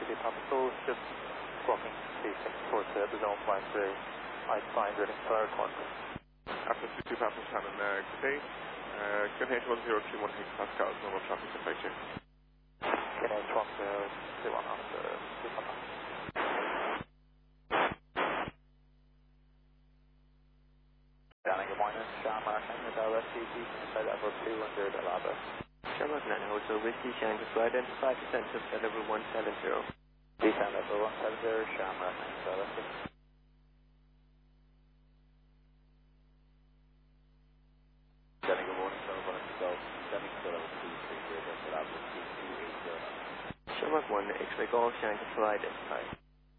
Papa Soul, just squawking C6 towards the zone flight 3, I-5 reading for corner. After 2 Papa Shannon, good day. QNH 1021 hectopascals, normal traffic to flight check. QNH 1021 on the Papa. Danny, good morning. Shamrock with LSCG inside level 200 Alaba. Shamrock 9 Hotel Whiskey, Shanghai to identify descent of level 170. Descent level 170, Shamrock 9 with LSCG. Danny, good morning. Shamrock Golf, descending to level 230, Alaba 2280. Shamrock 1, X-ray Golf, Shanghai to identify.